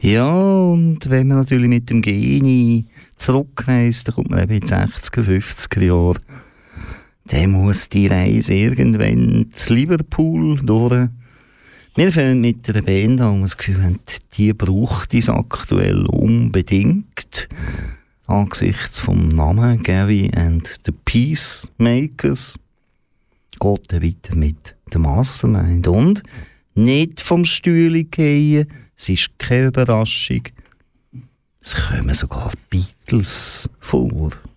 Ja, und wenn man natürlich mit dem Genie zurückreist, dann kommt man eben in die 60er, 50er Jahre. Dann muss die Reise irgendwann zu Liverpool durch. Wir fangen mit einer Band an, wo wir das Gefühl haben, die braucht es aktuell unbedingt. Angesichts vom Namen Gary and the Peacemakers geht er weiter mit der Mastermind. Und nicht vom Stühle gehen, es ist keine Überraschung. Es kommen sogar Beatles vor.